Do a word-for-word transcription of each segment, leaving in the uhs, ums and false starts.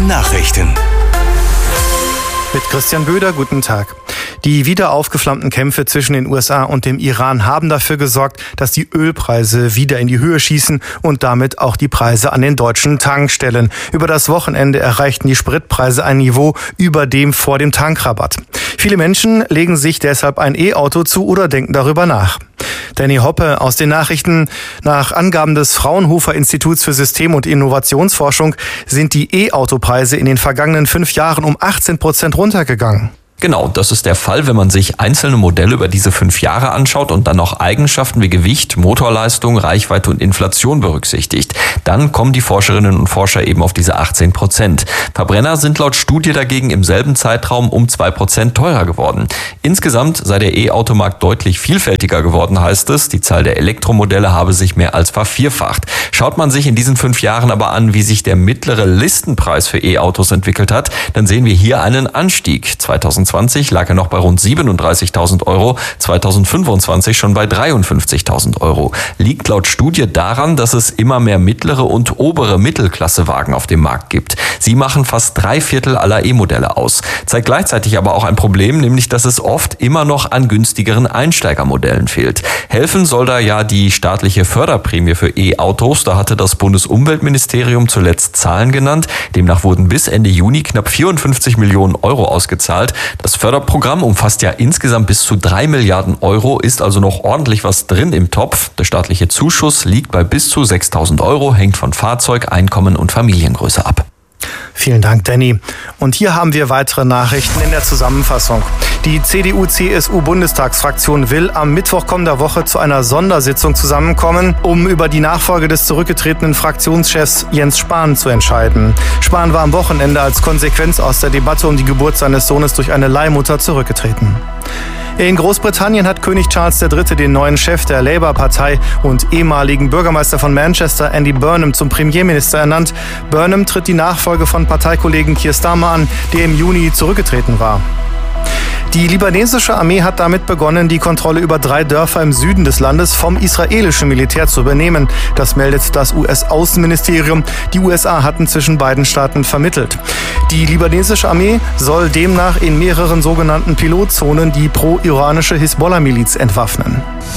Nachrichten. Mit Christian Böder, guten Tag. Die wieder aufgeflammten Kämpfe zwischen den U S A und dem Iran haben dafür gesorgt, dass die Ölpreise wieder in die Höhe schießen und damit auch die Preise an den deutschen Tankstellen. Über das Wochenende erreichten die Spritpreise ein Niveau über dem vor dem Tankrabatt. Viele Menschen legen sich deshalb ein E-Auto zu oder denken darüber nach. Danny Hoppe aus den Nachrichten. Nach Angaben des Fraunhofer Instituts für System- und Innovationsforschung sind die E-Auto-Preise in den vergangenen fünf Jahren um achtzehn Prozent runtergegangen. Genau, das ist der Fall, wenn man sich einzelne Modelle über diese fünf Jahre anschaut und dann noch Eigenschaften wie Gewicht, Motorleistung, Reichweite und Inflation berücksichtigt. Dann kommen die Forscherinnen und Forscher eben auf diese achtzehn Prozent. Verbrenner sind laut Studie dagegen im selben Zeitraum um zwei Prozent teurer geworden. Insgesamt sei der E-Automarkt deutlich vielfältiger geworden, heißt es. Die Zahl der Elektromodelle habe sich mehr als vervierfacht. Schaut man sich in diesen fünf Jahren aber an, wie sich der mittlere Listenpreis für E-Autos entwickelt hat, dann sehen wir hier einen Anstieg. zweitausendzwanzig lag er noch bei rund siebenunddreißigtausend Euro, zweitausendfünfundzwanzig schon bei dreiundfünfzigtausend Euro. Liegt laut Studie daran, dass es immer mehr mittlere und obere Mittelklassewagen auf dem Markt gibt. Sie machen fast drei Viertel aller E-Modelle aus. Zeigt gleichzeitig aber auch ein Problem, nämlich dass es oft immer noch an günstigeren Einsteigermodellen fehlt. Helfen soll da ja die staatliche Förderprämie für E-Autos. Da hatte das Bundesumweltministerium zuletzt Zahlen genannt. Demnach wurden bis Ende Juni knapp vierundfünfzig Millionen Euro ausgezahlt. Das Förderprogramm umfasst ja insgesamt bis zu drei Milliarden Euro, ist also noch ordentlich was drin im Topf. Der staatliche Zuschuss liegt bei bis zu sechstausend Euro, hängt von Fahrzeug, Einkommen und Familiengröße ab. Vielen Dank, Danny. Und hier haben wir weitere Nachrichten in der Zusammenfassung. Die C D U C S U-Bundestagsfraktion will am Mittwoch kommender Woche zu einer Sondersitzung zusammenkommen, um über die Nachfolge des zurückgetretenen Fraktionschefs Jens Spahn zu entscheiden. Spahn war am Wochenende als Konsequenz aus der Debatte um die Geburt seines Sohnes durch eine Leihmutter zurückgetreten. In Großbritannien hat König Charles der Dritte den neuen Chef der Labour-Partei und ehemaligen Bürgermeister von Manchester, Andy Burnham, zum Premierminister ernannt. Burnham tritt die Nachfolge von Parteikollegen Keir Starmer an, der im Juni zurückgetreten war. Die libanesische Armee hat damit begonnen, die Kontrolle über drei Dörfer im Süden des Landes vom israelischen Militär zu übernehmen. Das meldet das U S-Außenministerium. Die U S A hatten zwischen beiden Staaten vermittelt. Die libanesische Armee soll demnach in mehreren sogenannten Pilotzonen die pro-iranische Hisbollah-Miliz entwaffnen.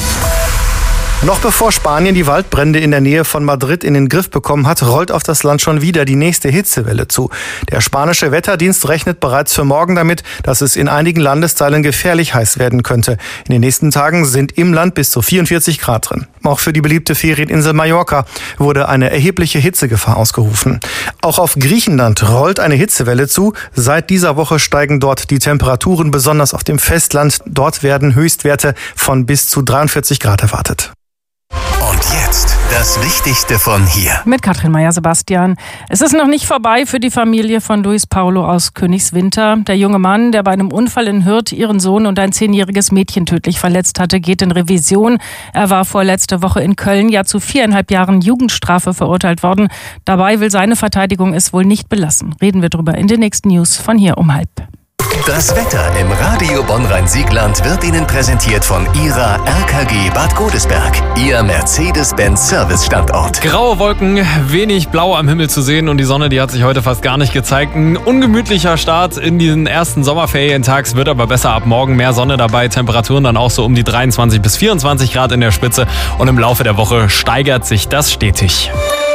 Noch bevor Spanien die Waldbrände in der Nähe von Madrid in den Griff bekommen hat, rollt auf das Land schon wieder die nächste Hitzewelle zu. Der spanische Wetterdienst rechnet bereits für morgen damit, dass es in einigen Landesteilen gefährlich heiß werden könnte. In den nächsten Tagen sind im Land bis zu vierundvierzig Grad drin. Auch für die beliebte Ferieninsel Mallorca wurde eine erhebliche Hitzegefahr ausgerufen. Auch auf Griechenland rollt eine Hitzewelle zu. Seit dieser Woche steigen dort die Temperaturen, besonders auf dem Festland. Dort werden Höchstwerte von bis zu dreiundvierzig Grad erwartet. Und jetzt das Wichtigste von hier. Mit Katrin Meyer-Sebastian. Es ist noch nicht vorbei für die Familie von Luis Paulo aus Königswinter. Der junge Mann, der bei einem Unfall in Hürth ihren Sohn und ein zehnjähriges Mädchen tödlich verletzt hatte, geht in Revision. Er war vorletzte Woche in Köln ja zu viereinhalb Jahren Jugendstrafe verurteilt worden. Dabei will seine Verteidigung es wohl nicht belassen. Reden wir drüber in den nächsten News von hier um halb. Das Wetter im Radio Bonn-Rhein-Siegland wird Ihnen präsentiert von Ihrer R K G Bad Godesberg, Ihr Mercedes-Benz-Service-Standort. Graue Wolken, wenig Blau am Himmel zu sehen und die Sonne, die hat sich heute fast gar nicht gezeigt. Ein ungemütlicher Start in diesen ersten Sommerferientags, wird aber besser ab morgen. Mehr Sonne dabei, Temperaturen dann auch so um die dreiundzwanzig bis vierundzwanzig Grad in der Spitze und im Laufe der Woche steigert sich das stetig.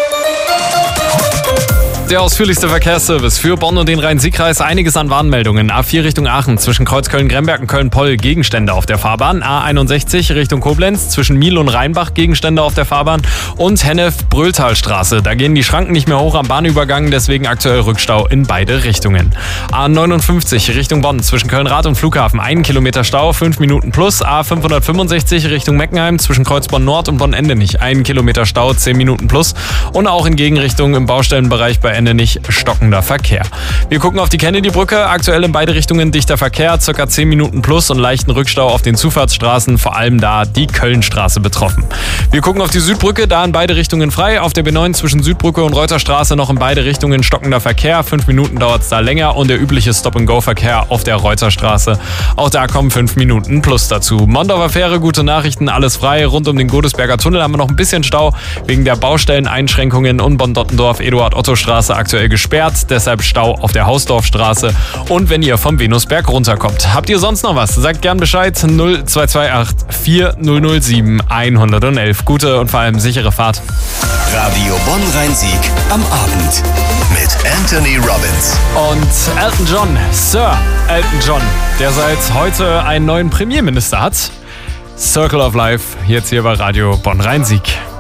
Der ausführlichste Verkehrsservice für Bonn und den Rhein-Sieg-Kreis. Einiges an Warnmeldungen. A vier Richtung Aachen zwischen Kreuz Köln-Gremberg und Köln-Poll Gegenstände auf der Fahrbahn. A einundsechzig Richtung Koblenz zwischen Miel und Rheinbach Gegenstände auf der Fahrbahn. Und Hennef-Bröhltalstraße. Da gehen die Schranken nicht mehr hoch am Bahnübergang, deswegen aktuell Rückstau in beide Richtungen. A neunundfünfzig Richtung Bonn zwischen Köln-Rath und Flughafen. Einen Kilometer Stau, fünf Minuten plus. A fünfhundertfünfundsechzig Richtung Meckenheim zwischen Kreuzborn Nord und Bonn-Endenich. Einen Kilometer Stau, zehn Minuten plus. Und auch in Gegenrichtung im Baustellenbereich bei nicht stockender Verkehr. Wir gucken auf die Kennedy-Brücke. Aktuell in beide Richtungen dichter Verkehr, circa zehn Minuten plus und leichten Rückstau auf den Zufahrtsstraßen, vor allem da die Kölnstraße betroffen. Wir gucken auf die Südbrücke, da in beide Richtungen frei. Auf der B neun zwischen Südbrücke und Reuterstraße noch in beide Richtungen stockender Verkehr. Fünf Minuten dauert es da länger und der übliche Stop-and-Go-Verkehr auf der Reuterstraße. Auch da kommen fünf Minuten plus dazu. Mondorfer Fähre, gute Nachrichten, alles frei. Rund um den Godesberger Tunnel haben wir noch ein bisschen Stau wegen der Baustelleneinschränkungen und Bonn-Dottendorf, Eduard-Otto-Straße. Straße aktuell gesperrt, deshalb Stau auf der Hausdorfstraße und wenn ihr vom Venusberg runterkommt. Habt ihr sonst noch was? Sagt gern Bescheid. null zwei zwei acht vier null null sieben eins eins eins. Gute und vor allem sichere Fahrt. Radio Bonn-Rhein-Sieg am Abend mit Anthony Robbins. Und Elton John, Sir Elton John, der seit heute einen neuen Premierminister hat. Circle of Life, jetzt hier bei Radio Bonn-Rhein-Sieg.